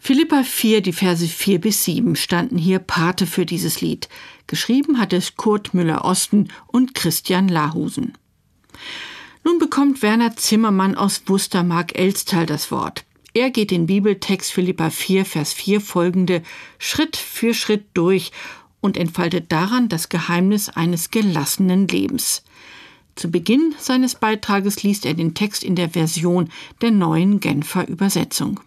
Philipper 4, die Verse 4-7 standen hier Pate für dieses Lied. Geschrieben hat es Kurt Müller-Osten und Christian Lahusen. Nun bekommt Werner Zimmermann aus Wustermark-Elstal das Wort. Er geht den Bibeltext Philipper 4, Vers 4 folgende Schritt für Schritt durch und entfaltet daran das Geheimnis eines gelassenen Lebens. Zu Beginn seines Beitrages liest er den Text in der Version der Neuen Genfer Übersetzung.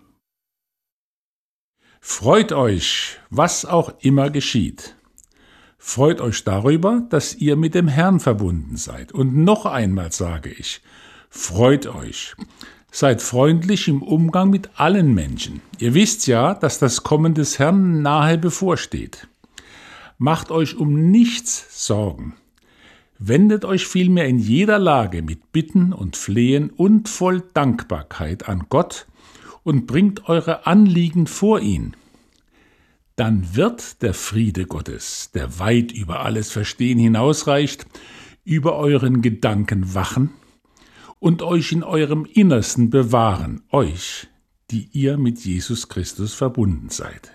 Freut euch, was auch immer geschieht. Freut euch darüber, dass ihr mit dem Herrn verbunden seid. Und noch einmal sage ich, freut euch. Seid freundlich im Umgang mit allen Menschen. Ihr wisst ja, dass das Kommen des Herrn nahe bevorsteht. Macht euch um nichts Sorgen. Wendet euch vielmehr in jeder Lage mit Bitten und Flehen und voll Dankbarkeit an Gott und bringt eure Anliegen vor ihn. Dann wird der Friede Gottes, der weit über alles Verstehen hinausreicht, über euren Gedanken wachen und euch in eurem Innersten bewahren, euch, die ihr mit Jesus Christus verbunden seid.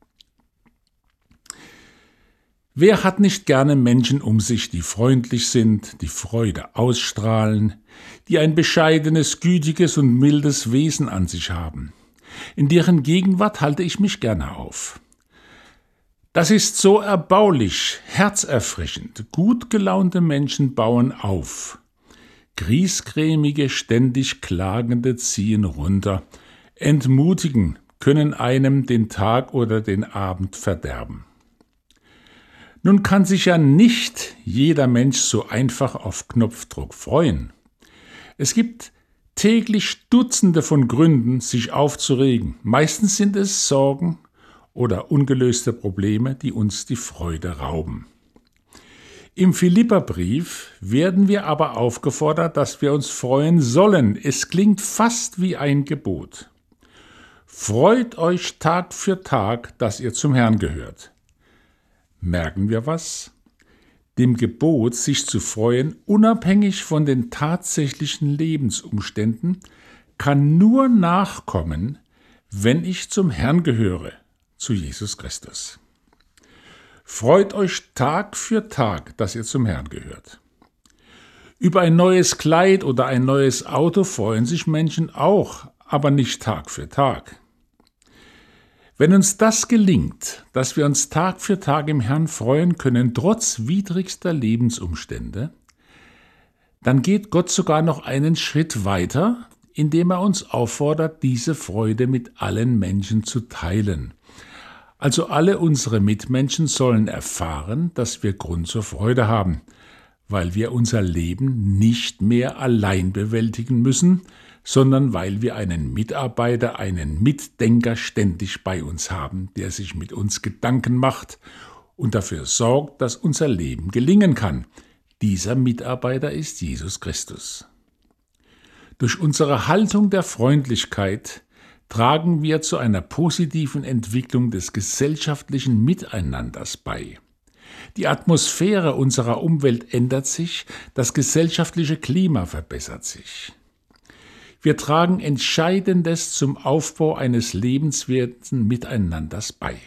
Wer hat nicht gerne Menschen um sich, die freundlich sind, die Freude ausstrahlen, die ein bescheidenes, gütiges und mildes Wesen an sich haben? In deren Gegenwart halte ich mich gerne auf. Das ist so erbaulich, herzerfrischend. Gut gelaunte Menschen bauen auf. Griesgrämige, ständig Klagende ziehen runter. Entmutigen können einem den Tag oder den Abend verderben. Nun kann sich ja nicht jeder Mensch so einfach auf Knopfdruck freuen. Es gibt täglich Dutzende von Gründen, sich aufzuregen. Meistens sind es Sorgen oder ungelöste Probleme, die uns die Freude rauben. Im Philipperbrief werden wir aber aufgefordert, dass wir uns freuen sollen. Es klingt fast wie ein Gebot. Freut euch Tag für Tag, dass ihr zum Herrn gehört. Merken wir was? Dem Gebot, sich zu freuen, unabhängig von den tatsächlichen Lebensumständen, kann nur nachkommen, wenn ich zum Herrn gehöre, zu Jesus Christus. Freut euch Tag für Tag, dass ihr zum Herrn gehört. Über ein neues Kleid oder ein neues Auto freuen sich Menschen auch, aber nicht Tag für Tag. Wenn uns das gelingt, dass wir uns Tag für Tag im Herrn freuen können, trotz widrigster Lebensumstände, dann geht Gott sogar noch einen Schritt weiter, indem er uns auffordert, diese Freude mit allen Menschen zu teilen. Also alle unsere Mitmenschen sollen erfahren, dass wir Grund zur Freude haben, weil wir unser Leben nicht mehr allein bewältigen müssen, sondern weil wir einen Mitarbeiter, einen Mitdenker ständig bei uns haben, der sich mit uns Gedanken macht und dafür sorgt, dass unser Leben gelingen kann. Dieser Mitarbeiter ist Jesus Christus. Durch unsere Haltung der Freundlichkeit tragen wir zu einer positiven Entwicklung des gesellschaftlichen Miteinanders bei. Die Atmosphäre unserer Umwelt ändert sich, das gesellschaftliche Klima verbessert sich. Wir tragen Entscheidendes zum Aufbau eines lebenswerten Miteinanders bei.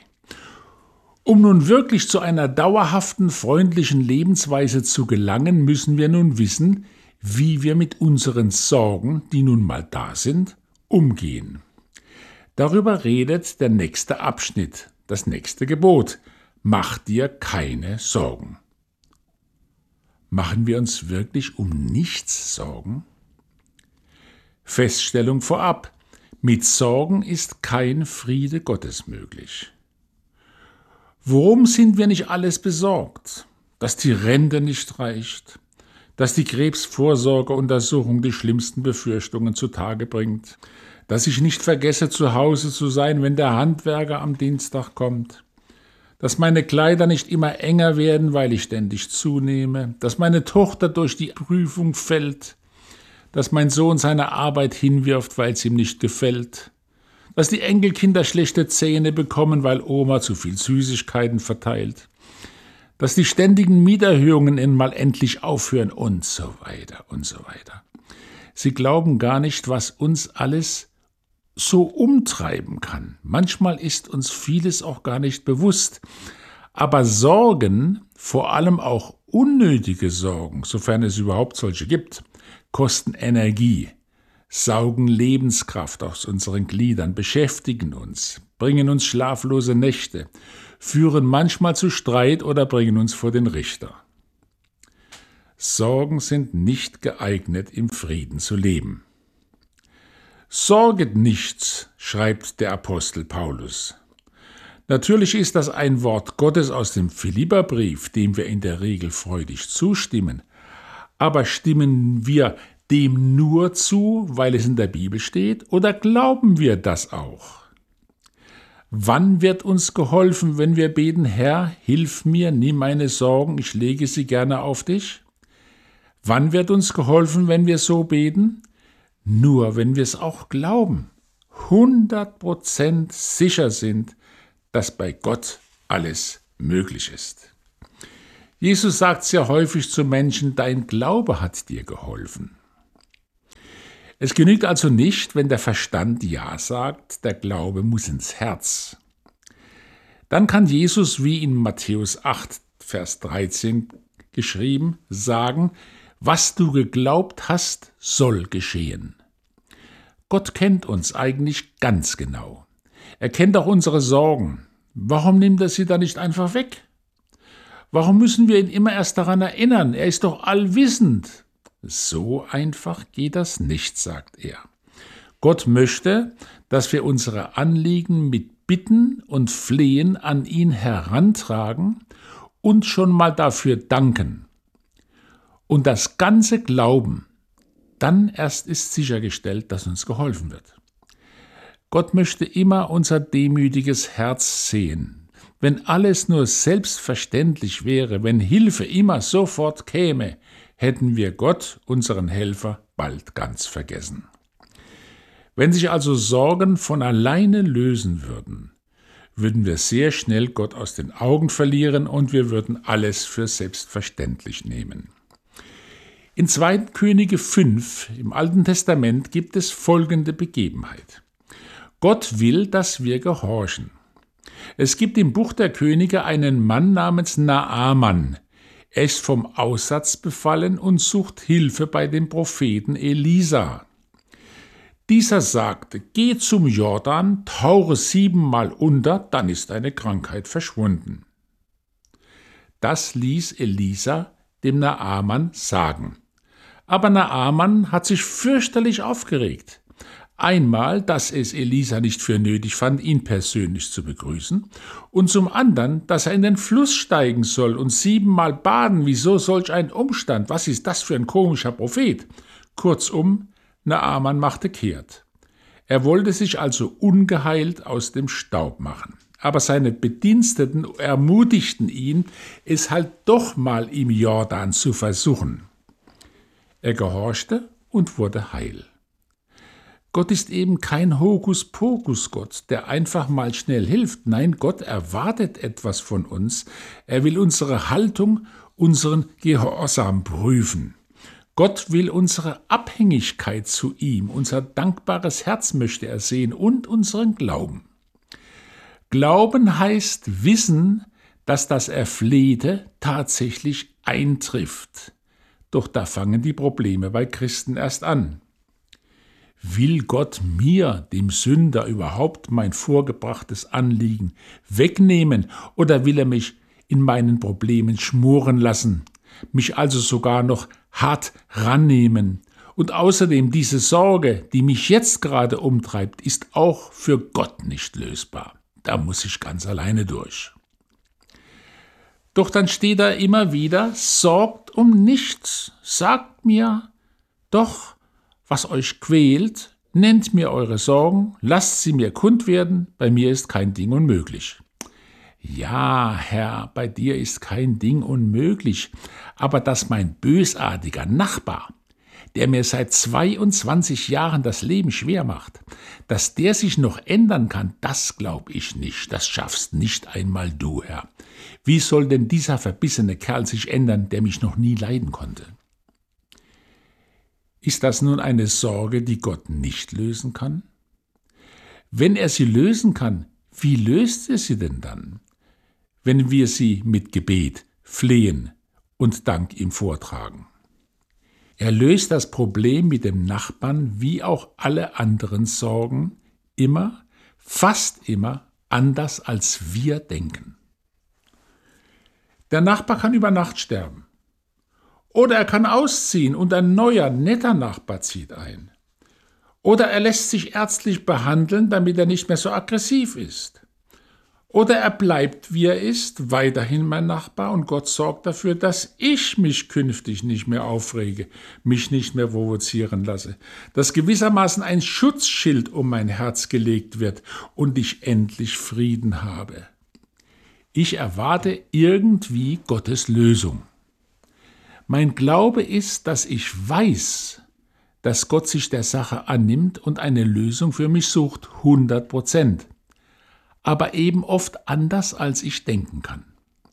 Um nun wirklich zu einer dauerhaften, freundlichen Lebensweise zu gelangen, müssen wir nun wissen, wie wir mit unseren Sorgen, die nun mal da sind, umgehen. Darüber redet der nächste Abschnitt, das nächste Gebot. Mach dir keine Sorgen. Machen wir uns wirklich um nichts Sorgen? Feststellung vorab: Mit Sorgen ist kein Friede Gottes möglich. Worum sind wir nicht alles besorgt? Dass die Rente nicht reicht, dass die Krebsvorsorgeuntersuchung die schlimmsten Befürchtungen zutage bringt, dass ich nicht vergesse, zu Hause zu sein, wenn der Handwerker am Dienstag kommt, dass meine Kleider nicht immer enger werden, weil ich ständig zunehme, dass meine Tochter durch die Prüfung fällt, dass mein Sohn seine Arbeit hinwirft, weil es ihm nicht gefällt, dass die Enkelkinder schlechte Zähne bekommen, weil Oma zu viel Süßigkeiten verteilt, dass die ständigen Mieterhöhungen mal endlich aufhören und so weiter und so weiter. Sie glauben gar nicht, was uns alles so umtreiben kann. Manchmal ist uns vieles auch gar nicht bewusst. Aber Sorgen, vor allem auch unnötige Sorgen, sofern es überhaupt solche gibt, kosten Energie, saugen Lebenskraft aus unseren Gliedern, beschäftigen uns, bringen uns schlaflose Nächte, führen manchmal zu Streit oder bringen uns vor den Richter. Sorgen sind nicht geeignet, im Frieden zu leben. Sorget nichts, schreibt der Apostel Paulus. Natürlich ist das ein Wort Gottes aus dem Philipperbrief, dem wir in der Regel freudig zustimmen. Aber stimmen wir dem nur zu, weil es in der Bibel steht, oder glauben wir das auch? Wann wird uns geholfen, wenn wir beten, Herr, hilf mir, nimm meine Sorgen, ich lege sie gerne auf dich? Wann wird uns geholfen, wenn wir so beten? Nur wenn wir es auch glauben, 100% sicher sind, dass bei Gott alles möglich ist. Jesus sagt sehr häufig zu Menschen, dein Glaube hat dir geholfen. Es genügt also nicht, wenn der Verstand Ja sagt, der Glaube muss ins Herz. Dann kann Jesus, wie in Matthäus 8, Vers 13 geschrieben, sagen, was du geglaubt hast, soll geschehen. Gott kennt uns eigentlich ganz genau. Er kennt auch unsere Sorgen. Warum nimmt er sie dann nicht einfach weg? Warum müssen wir ihn immer erst daran erinnern? Er ist doch allwissend. So einfach geht das nicht, sagt er. Gott möchte, dass wir unsere Anliegen mit Bitten und Flehen an ihn herantragen und schon mal dafür danken. Und das ganze Glauben, dann erst ist sichergestellt, dass uns geholfen wird. Gott möchte immer unser demütiges Herz sehen. Wenn alles nur selbstverständlich wäre, wenn Hilfe immer sofort käme, hätten wir Gott, unseren Helfer, bald ganz vergessen. Wenn sich also Sorgen von alleine lösen würden, würden wir sehr schnell Gott aus den Augen verlieren und wir würden alles für selbstverständlich nehmen. In 2. Könige 5 im Alten Testament gibt es folgende Begebenheit. Gott will, dass wir gehorchen. Es gibt im Buch der Könige einen Mann namens Naaman. Er ist vom Aussatz befallen und sucht Hilfe bei dem Propheten Elisa. Dieser sagte, geh zum Jordan, tauche 7-mal unter, dann ist deine Krankheit verschwunden. Das ließ Elisa dem Naaman sagen. Aber Naaman hat sich fürchterlich aufgeregt. Einmal, dass es Elisa nicht für nötig fand, ihn persönlich zu begrüßen, und zum anderen, dass er in den Fluss steigen soll und 7-mal baden. Wieso solch ein Umstand? Was ist das für ein komischer Prophet? Kurzum, Naaman machte kehrt. Er wollte sich also ungeheilt aus dem Staub machen. Aber seine Bediensteten ermutigten ihn, es halt doch mal im Jordan zu versuchen. Er gehorchte und wurde heil. Gott ist eben kein Hokuspokus-Gott, der einfach mal schnell hilft. Nein, Gott erwartet etwas von uns. Er will unsere Haltung, unseren Gehorsam prüfen. Gott will unsere Abhängigkeit zu ihm, unser dankbares Herz möchte er sehen und unseren Glauben. Glauben heißt wissen, dass das Erflehte tatsächlich eintrifft. Doch da fangen die Probleme bei Christen erst an. Will Gott mir, dem Sünder, überhaupt mein vorgebrachtes Anliegen wegnehmen oder will er mich in meinen Problemen schmoren lassen, mich also sogar noch hart rannehmen? Und außerdem diese Sorge, die mich jetzt gerade umtreibt, ist auch für Gott nicht lösbar. Da muss ich ganz alleine durch. Doch dann steht da immer wieder, sorgt um nichts, sagt mir doch, was euch quält, nennt mir eure Sorgen, lasst sie mir kund werden, bei mir ist kein Ding unmöglich. Ja, Herr, bei dir ist kein Ding unmöglich, aber dass mein bösartiger Nachbar, der mir seit 22 Jahren das Leben schwer macht, dass der sich noch ändern kann, das glaub ich nicht, das schaffst nicht einmal du, Herr. Wie soll denn dieser verbissene Kerl sich ändern, der mich noch nie leiden konnte? Ist das nun eine Sorge, die Gott nicht lösen kann? Wenn er sie lösen kann, wie löst er sie denn dann? Wenn wir sie mit Gebet, Flehen und Dank ihm vortragen. Er löst das Problem mit dem Nachbarn wie auch alle anderen Sorgen immer, fast immer anders als wir denken. Der Nachbar kann über Nacht sterben. Oder er kann ausziehen und ein neuer, netter Nachbar zieht ein. Oder er lässt sich ärztlich behandeln, damit er nicht mehr so aggressiv ist. Oder er bleibt, wie er ist, weiterhin mein Nachbar und Gott sorgt dafür, dass ich mich künftig nicht mehr aufrege, mich nicht mehr provozieren lasse, dass gewissermaßen ein Schutzschild um mein Herz gelegt wird und ich endlich Frieden habe. Ich erwarte irgendwie Gottes Lösung. Mein Glaube ist, dass ich weiß, dass Gott sich der Sache annimmt und eine Lösung für mich sucht, 100%. Aber eben oft anders, als ich denken kann.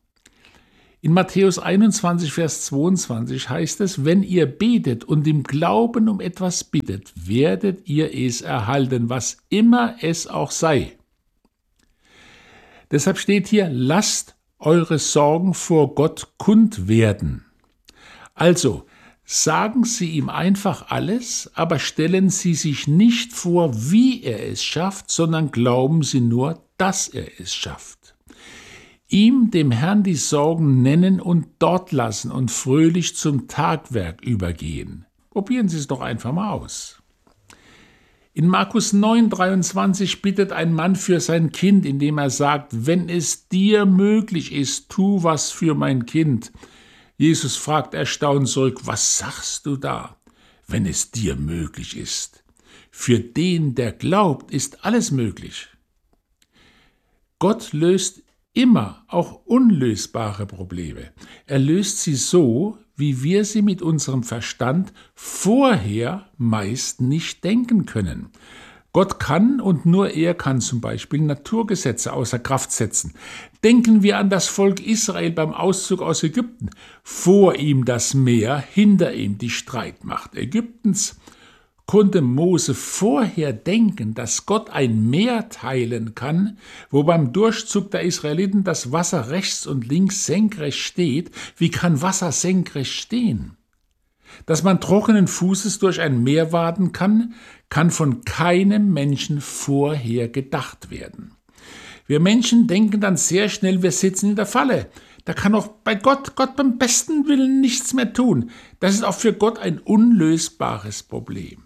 In Matthäus 21, Vers 22 heißt es, wenn ihr betet und im Glauben um etwas bittet, werdet ihr es erhalten, was immer es auch sei. Deshalb steht hier, lasst eure Sorgen vor Gott kund werden. Also, sagen Sie ihm einfach alles, aber stellen Sie sich nicht vor, wie er es schafft, sondern glauben Sie nur, dass er es schafft. Ihm, dem Herrn, die Sorgen nennen und dort lassen und fröhlich zum Tagwerk übergehen. Probieren Sie es doch einfach mal aus. In Markus 9,23 bittet ein Mann für sein Kind, indem er sagt, wenn es dir möglich ist, tu was für mein Kind. Jesus fragt erstaunt zurück, was sagst du da, wenn es dir möglich ist? Für den, der glaubt, ist alles möglich. Gott löst immer auch unlösbare Probleme. Er löst sie so, wie wir sie mit unserem Verstand vorher meist nicht denken können. Gott kann und nur er kann zum Beispiel Naturgesetze außer Kraft setzen. Denken wir an das Volk Israel beim Auszug aus Ägypten. Vor ihm das Meer, hinter ihm die Streitmacht Ägyptens. Konnte Mose vorher denken, dass Gott ein Meer teilen kann, wo beim Durchzug der Israeliten das Wasser rechts und links senkrecht steht? Wie kann Wasser senkrecht stehen? Dass man trockenen Fußes durch ein Meer waden kann, kann von keinem Menschen vorher gedacht werden. Wir Menschen denken dann sehr schnell, wir sitzen in der Falle. Da kann auch bei Gott beim besten Willen nichts mehr tun. Das ist auch für Gott ein unlösbares Problem.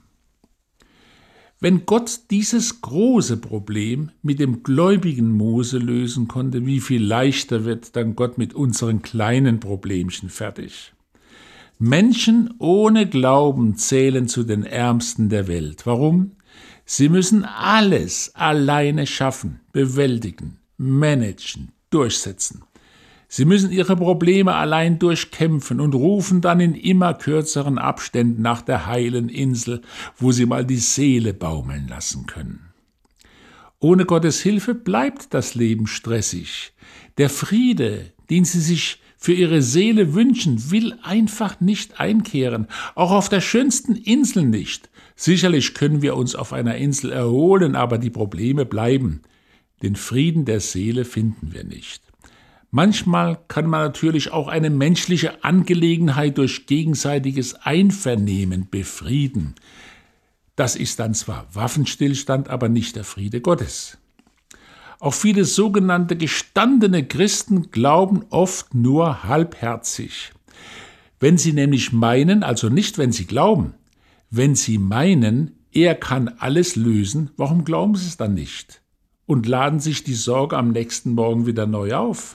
Wenn Gott dieses große Problem mit dem gläubigen Mose lösen konnte, wie viel leichter wird dann Gott mit unseren kleinen Problemchen fertig? Menschen ohne Glauben zählen zu den Ärmsten der Welt. Warum? Sie müssen alles alleine schaffen, bewältigen, managen, durchsetzen. Sie müssen ihre Probleme allein durchkämpfen und rufen dann in immer kürzeren Abständen nach der heilen Insel, wo sie mal die Seele baumeln lassen können. Ohne Gottes Hilfe bleibt das Leben stressig. Der Friede, den sie sich für ihre Seele wünschen, will einfach nicht einkehren, auch auf der schönsten Insel nicht. Sicherlich können wir uns auf einer Insel erholen, aber die Probleme bleiben. Den Frieden der Seele finden wir nicht. Manchmal kann man natürlich auch eine menschliche Angelegenheit durch gegenseitiges Einvernehmen befrieden. Das ist dann zwar Waffenstillstand, aber nicht der Friede Gottes. Auch viele sogenannte gestandene Christen glauben oft nur halbherzig. Wenn sie nämlich meinen, also nicht wenn sie glauben, wenn sie meinen, er kann alles lösen, warum glauben sie es dann nicht? Und laden sich die Sorge am nächsten Morgen wieder neu auf?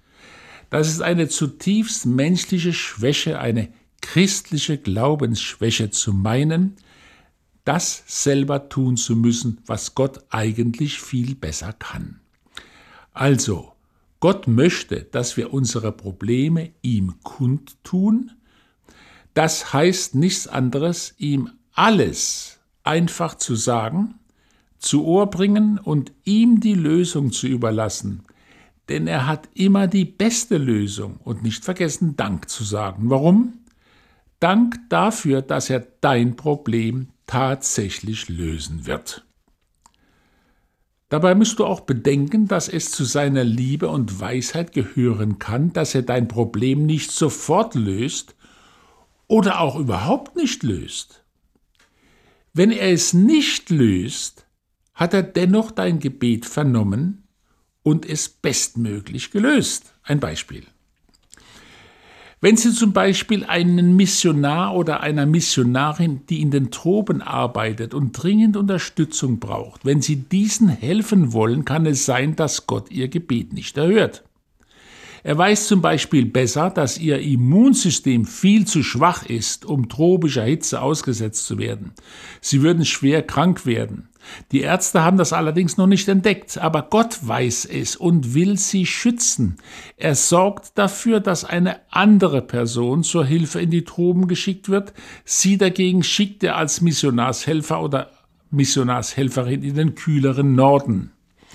Das ist eine zutiefst menschliche Schwäche, eine christliche Glaubensschwäche zu meinen, das selber tun zu müssen, was Gott eigentlich viel besser kann. Also, Gott möchte, dass wir unsere Probleme ihm kundtun. Das heißt nichts anderes, ihm alles einfach zu sagen, zu Ohr bringen und ihm die Lösung zu überlassen. Denn er hat immer die beste Lösung und nicht vergessen, Dank zu sagen. Warum? Dank dafür, dass er dein Problem tatsächlich lösen wird. Dabei musst du auch bedenken, dass es zu seiner Liebe und Weisheit gehören kann, dass er dein Problem nicht sofort löst oder auch überhaupt nicht löst. Wenn er es nicht löst, hat er dennoch dein Gebet vernommen und es bestmöglich gelöst. Ein Beispiel. Wenn Sie zum Beispiel einen Missionar oder einer Missionarin, die in den Tropen arbeitet und dringend Unterstützung braucht, wenn Sie diesen helfen wollen, kann es sein, dass Gott Ihr Gebet nicht erhört. Er weiß zum Beispiel besser, dass Ihr Immunsystem viel zu schwach ist, um tropischer Hitze ausgesetzt zu werden. Sie würden schwer krank werden. Die Ärzte haben das allerdings noch nicht entdeckt, aber Gott weiß es und will sie schützen. Er sorgt dafür, dass eine andere Person zur Hilfe in die Tropen geschickt wird. Sie dagegen schickt er als Missionarshelfer oder Missionarshelferin in den kühleren Norden.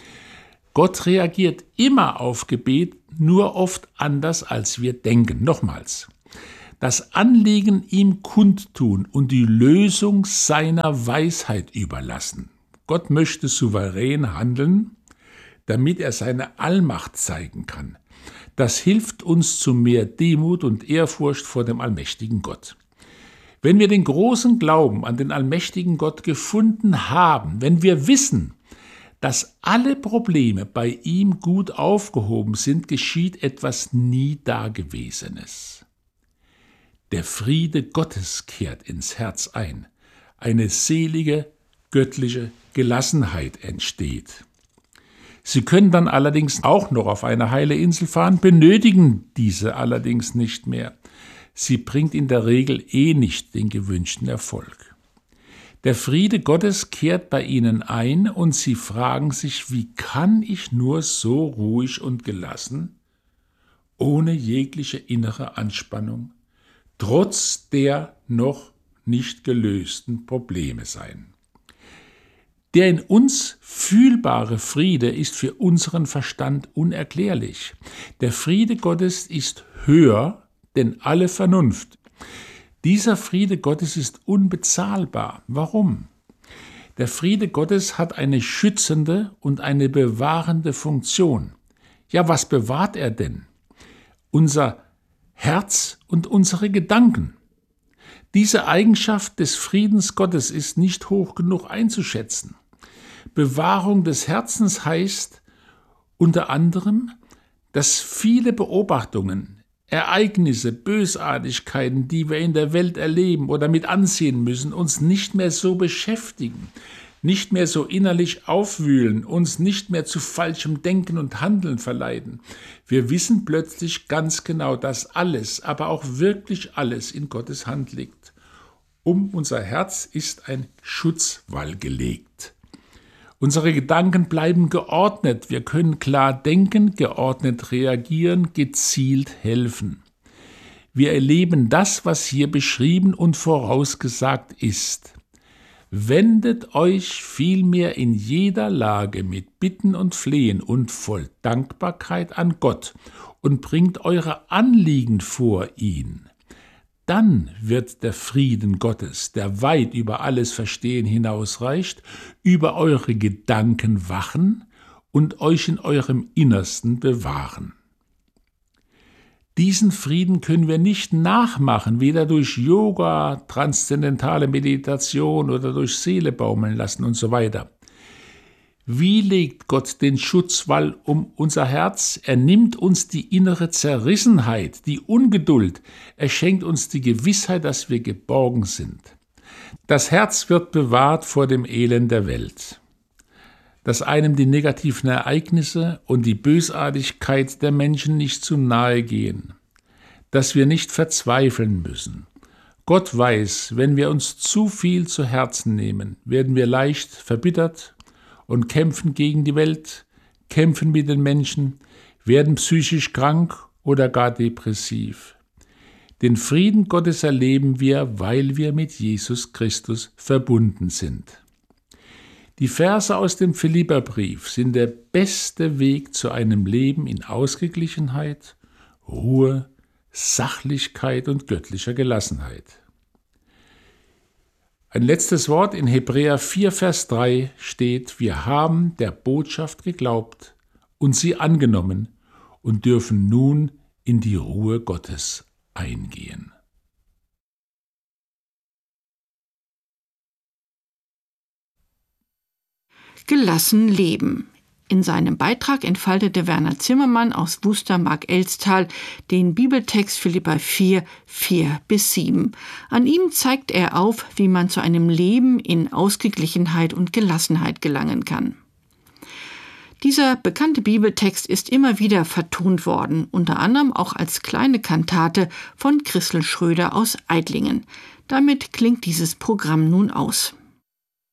Gott reagiert immer auf Gebet, nur oft anders, als wir denken. Nochmals. Das Anliegen ihm kundtun und die Lösung seiner Weisheit überlassen. Gott möchte souverän handeln, damit er seine Allmacht zeigen kann. Das hilft uns zu mehr Demut und Ehrfurcht vor dem allmächtigen Gott. Wenn wir den großen Glauben an den allmächtigen Gott gefunden haben, wenn wir wissen, dass alle Probleme bei ihm gut aufgehoben sind, geschieht etwas nie Dagewesenes. Der Friede Gottes kehrt ins Herz ein. Eine selige, göttliche Gelassenheit entsteht. Sie können dann allerdings auch noch auf eine heile Insel fahren, benötigen diese allerdings nicht mehr. Sie bringt in der Regel nicht den gewünschten Erfolg. Der Friede Gottes kehrt bei ihnen ein und sie fragen sich, wie kann ich nur so ruhig und gelassen, ohne jegliche innere Anspannung, trotz der noch nicht gelösten Probleme sein. Der in uns fühlbare Friede ist für unseren Verstand unerklärlich. Der Friede Gottes ist höher denn alle Vernunft. Dieser Friede Gottes ist unbezahlbar. Warum? Der Friede Gottes hat eine schützende und eine bewahrende Funktion. Ja, was bewahrt er denn? Unser Herz und unsere Gedanken. Diese Eigenschaft des Friedens Gottes ist nicht hoch genug einzuschätzen. Bewahrung des Herzens heißt unter anderem, dass viele Beobachtungen, Ereignisse, Bösartigkeiten, die wir in der Welt erleben oder mit ansehen müssen, uns nicht mehr so beschäftigen, nicht mehr so innerlich aufwühlen, uns nicht mehr zu falschem Denken und Handeln verleiten. Wir wissen plötzlich ganz genau, dass alles, aber auch wirklich alles in Gottes Hand liegt. Um unser Herz ist ein Schutzwall gelegt. Unsere Gedanken bleiben geordnet. Wir können klar denken, geordnet reagieren, gezielt helfen. Wir erleben das, was hier beschrieben und vorausgesagt ist. Wendet euch vielmehr in jeder Lage mit Bitten und Flehen und voll Dankbarkeit an Gott und bringt eure Anliegen vor ihn. Dann wird der Frieden Gottes, der weit über alles Verstehen hinausreicht, über eure Gedanken wachen und euch in eurem Innersten bewahren. Diesen Frieden können wir nicht nachmachen, weder durch Yoga, transzendentale Meditation oder durch Seele baumeln lassen und so weiter. Wie legt Gott den Schutzwall um unser Herz? Er nimmt uns die innere Zerrissenheit, die Ungeduld. Er schenkt uns die Gewissheit, dass wir geborgen sind. Das Herz wird bewahrt vor dem Elend der Welt, dass einem die negativen Ereignisse und die Bösartigkeit der Menschen nicht zu nahe gehen, dass wir nicht verzweifeln müssen. Gott weiß, wenn wir uns zu viel zu Herzen nehmen, werden wir leicht verbittert und kämpfen gegen die Welt, kämpfen mit den Menschen, werden psychisch krank oder gar depressiv. Den Frieden Gottes erleben wir, weil wir mit Jesus Christus verbunden sind. Die Verse aus dem Philipperbrief sind der beste Weg zu einem Leben in Ausgeglichenheit, Ruhe, Sachlichkeit und göttlicher Gelassenheit. Ein letztes Wort in Hebräer 4, Vers 3 steht: Wir haben der Botschaft geglaubt und sie angenommen und dürfen nun in die Ruhe Gottes eingehen. Gelassen leben. In seinem Beitrag entfaltete Werner Zimmermann aus Wustermark-Elztal den Bibeltext Philipper 4, 4-7. An ihm zeigt er auf, wie man zu einem Leben in Ausgeglichenheit und Gelassenheit gelangen kann. Dieser bekannte Bibeltext ist immer wieder vertont worden, unter anderem auch als kleine Kantate von Christel Schröder aus Eidlingen. Damit klingt dieses Programm nun aus.